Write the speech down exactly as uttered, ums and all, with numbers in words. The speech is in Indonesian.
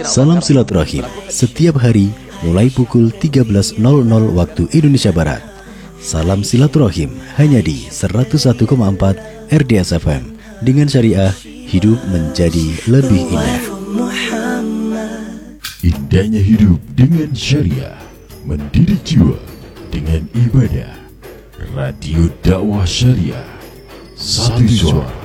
Salam silaturahim setiap hari mulai pukul tiga belas nol nol waktu Indonesia Barat. Salam silaturahim hanya di seratus satu koma empat R D S F M. Dengan syariah, hidup menjadi lebih indah. Indahnya hidup dengan syariah, mendidik jiwa dengan ibadah. Radio Dakwah Syariah, satu suara